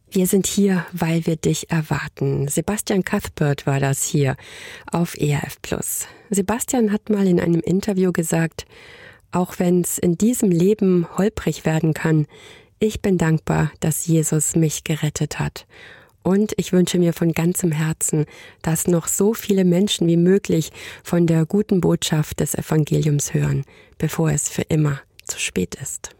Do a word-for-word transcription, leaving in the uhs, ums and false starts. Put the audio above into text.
Wir sind hier, weil wir dich erwarten. Sebastian Cuthbert war das hier auf E R F Plus. Sebastian hat mal in einem Interview gesagt, auch wenn es in diesem Leben holprig werden kann, ich bin dankbar, dass Jesus mich gerettet hat. Und ich wünsche mir von ganzem Herzen, dass noch so viele Menschen wie möglich von der guten Botschaft des Evangeliums hören, bevor es für immer zu spät ist.